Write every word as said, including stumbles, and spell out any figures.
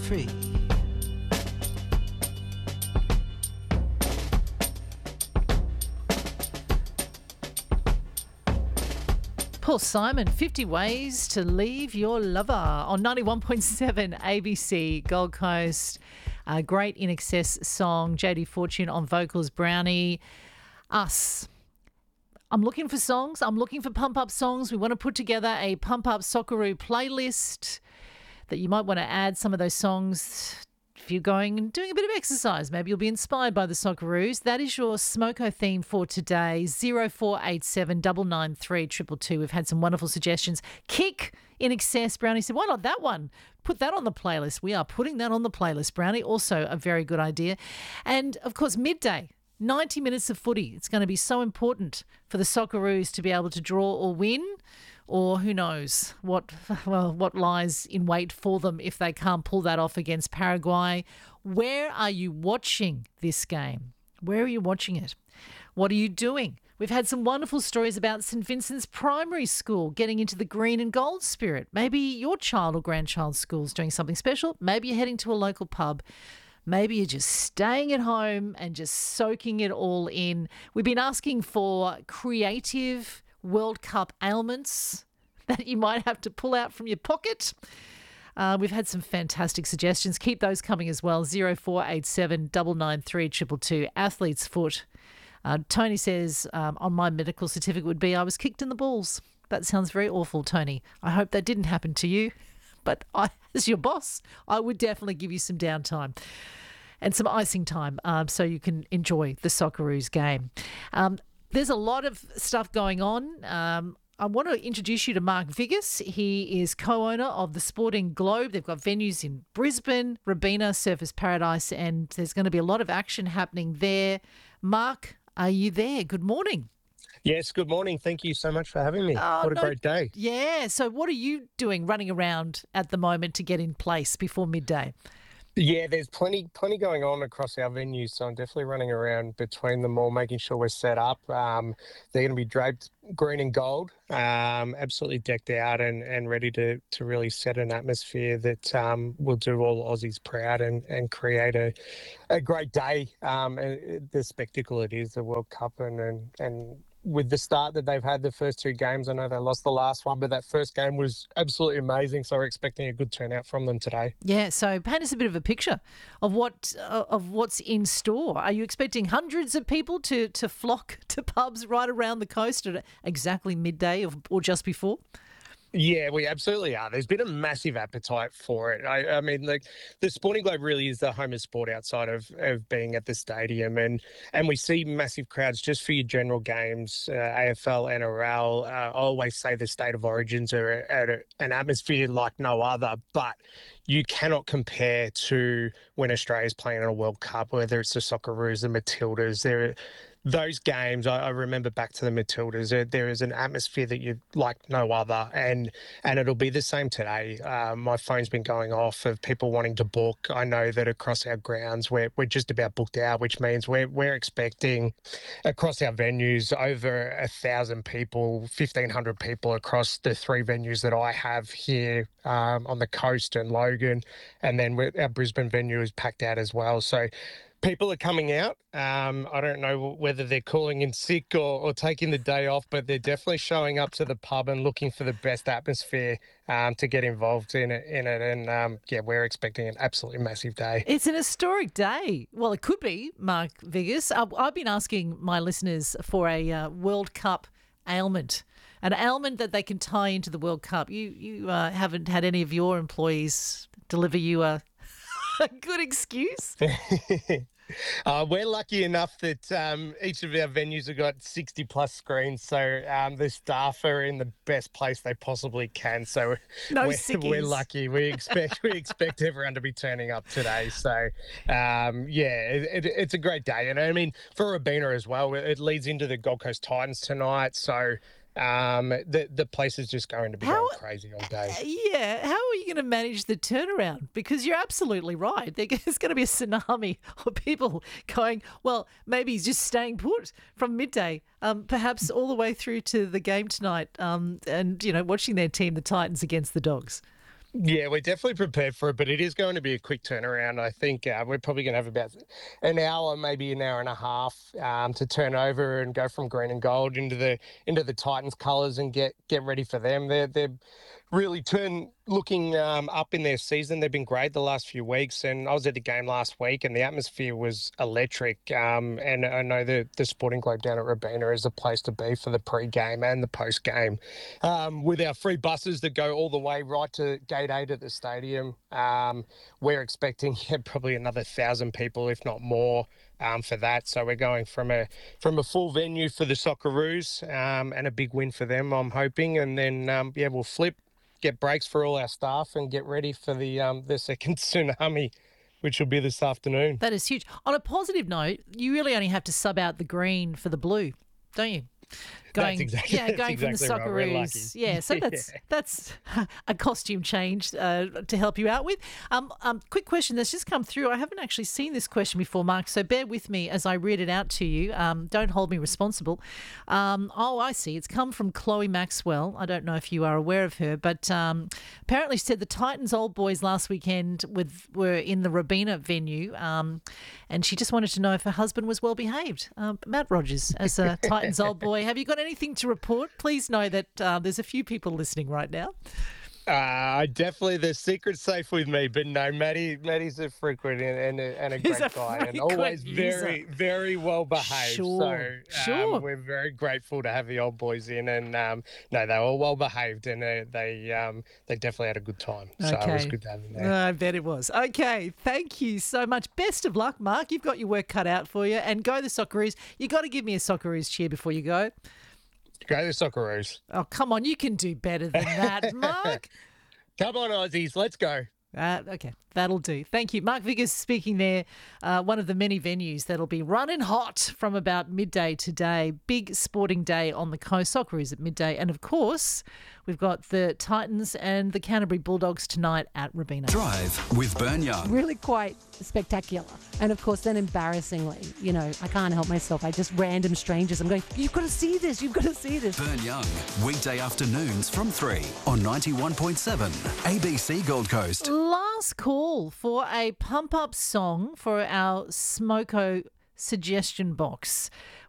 free. Paul Simon, fifty Ways to Leave Your Lover on ninety-one point seven A B C Gold Coast. A great In Excess song. J D Fortune on vocals, Brownie. Us. I'm looking for songs. I'm looking for pump-up songs. We want to put together a pump-up Socceroo playlist that you might want to add some of those songs if you're going and doing a bit of exercise. Maybe you'll be inspired by the Socceroos. That is your Smoko theme for today. zero four eight seven nine nine three two two two. We've had some wonderful suggestions. Kick, In Excess. Brownie said, why not that one? Put that on the playlist. We are putting that on the playlist, Brownie. Also a very good idea. And, of course, midday. ninety minutes of footy. It's going to be so important for the Socceroos to be able to draw or win, or who knows what well what lies in wait for them if they can't pull that off against Paraguay. Where are you watching this game? Where are you watching it? What are you doing? We've had some wonderful stories about St Vincent's Primary School getting into the green and gold spirit. Maybe your child or grandchild's school's doing something special. Maybe you're heading to a local pub. Maybe you're just staying at home and just soaking it all in. We've been asking for creative World Cup ailments that you might have to pull out from your pocket. Uh, we've had some fantastic suggestions. Keep those coming as well. zero four eight seven nine nine three two two two. Athlete's foot. Uh, Tony says, um, on my medical certificate would be I was kicked in the balls. That sounds very awful, Tony. I hope that didn't happen to you. But I, as your boss, I would definitely give you some downtime and some icing time um, so you can enjoy the Socceroos game. Um, there's a lot of stuff going on. Um, I want to introduce you to Mark Vigas. He is co-owner of the Sporting Globe. They've got venues in Brisbane, Robina, Surfers Paradise, and there's going to be a lot of action happening there. Mark, are you there? Good morning. Yes, good morning. Thank you so much for having me. Oh, what a no, great day. Yeah. So what are you doing running around at the moment to get in place before midday? Yeah, there's plenty plenty going on across our venues, so I'm definitely running around between them all, making sure we're set up. Um, they're going to be draped green and gold, um, absolutely decked out and, and ready to, to really set an atmosphere that um, will do all Aussies proud and, and create a, a great day. Um, and the spectacle it is, the World Cup, and, and, and with the start that they've had the first two games. I know they lost the last one, but that first game was absolutely amazing. So we're expecting a good turnout from them today. Yeah. So paint us a bit of a picture of what uh, of what's in store. Are you expecting hundreds of people to to flock to pubs right around the coast at exactly midday or, or just before? Yeah, we absolutely are. There's been a massive appetite for it. I, I mean, like the Sporting Globe really is the home of sport outside of, of being at the stadium, and and we see massive crowds just for your general games, uh, A F L, N R L. Uh, I always say the state of origins are at a, an atmosphere like no other, but you cannot compare to when Australia's playing in a World Cup, whether it's the Socceroos, the Matildas. There, those games, I, I remember back to the Matildas. There, there is an atmosphere that you like no other, and and it'll be the same today. Uh, my phone's been going off of people wanting to book. I know that across our grounds, we're we're just about booked out, which means we're we're expecting across our venues over a thousand people, fifteen hundred people across the three venues that I have here um, on the coast and Logan, and then we're, our Brisbane venue is packed out as well. So people are coming out. Um, I don't know whether they're calling in sick or, or taking the day off, but they're definitely showing up to the pub and looking for the best atmosphere um, to get involved in it. In it. And, um, yeah, we're expecting an absolutely massive day. It's an historic day. Well, it could be, Mark Vigas. I've, I've been asking my listeners for a uh, World Cup ailment, an ailment that they can tie into the World Cup. You, you uh, haven't had any of your employees deliver you a, a good excuse? Uh, we're lucky enough that um, each of our venues have got sixty plus screens, so um, the staff are in the best place they possibly can. So no we're, we're lucky. We expect we expect everyone to be turning up today. So um, yeah, it, it, it's a great day, and I mean for Robina as well. It leads into the Gold Coast Titans tonight, so. Um, the the place is just going to be how, going crazy all day. Yeah, how are you going to manage the turnaround? Because you're absolutely right. There's going to be a tsunami of people going, well, maybe he's just staying put from midday, um, perhaps all the way through to the game tonight, um, and, you know, watching their team, the Titans, against the Dogs. Yeah, we're definitely prepared for it, but it is going to be a quick turnaround. I think uh, we're probably going to have about an hour, maybe an hour and a half, um, to turn over and go from green and gold into the into the Titans colours and get get ready for them. They're they're really turn looking um, up in their season. They've been great the last few weeks, and I was at the game last week, and the atmosphere was electric. Um, and I know the the Sporting Globe down at Robina is a place to be for the pre-game and the post-game, um, with our free buses that go all the way right to gate eight at the stadium. Um, we're expecting yeah, probably another thousand people, if not more. Um, for that, so we're going from a from a full venue for the Socceroos, um, and a big win for them, I'm hoping, and then um, yeah, we'll flip, get breaks for all our staff, and get ready for the um, the second tsunami, which will be this afternoon. That is huge. On a positive note, you really only have to sub out the green for the blue, don't you? Going, that's exactly, yeah, going that's from exactly the right. Socceroos. Yeah, so that's yeah. that's a costume change uh, to help you out with. Um, um, quick question that's just come through. I haven't actually seen this question before, Mark, so bear with me as I read it out to you. Um, don't hold me responsible. Um, oh, I see. It's come from Chloe Maxwell. I don't know if you are aware of her, but um, apparently said the Titans old boys last weekend with were in the Robina venue, um, and she just wanted to know if her husband was well behaved. Um, Matt Rogers, as a Titans old boy, have you got anything to report? Please know that uh, there's a few people listening right now. Uh, definitely the secret's safe with me, but no, Matty, Matty's a frequent and, and a, and a He's great a guy, and frequent always user. very, very well behaved. Sure, so um, sure. we're very grateful to have the old boys in, and um, no, they were well behaved, and uh, they um, they definitely had a good time. So Okay. it was good to have them there. I bet it was. Okay, thank you so much. Best of luck, Mark. You've got your work cut out for you, and go the Socceroos. You got to give me a Socceroos cheer before you go. Go the Socceroos. Oh, come on, you can do better than that, Mark. Come on, Aussies, let's go. Uh, okay, that'll do. Thank you. Mark Vickers speaking there, uh, one of the many venues that'll be running hot from about midday today. Big sporting day on the coast. Socceroos at midday. And, of course, we've got the Titans and the Canterbury Bulldogs tonight at Robina. Drive with Burn Young. Really quite spectacular. And, of course, then embarrassingly, you know, I can't help myself. I just random strangers. I'm going, you've got to see this. You've got to see this. Burn Young. Weekday afternoons from three on ninety-one point seven A B C Gold Coast. Last call for a pump-up song for our Smoko suggestion box.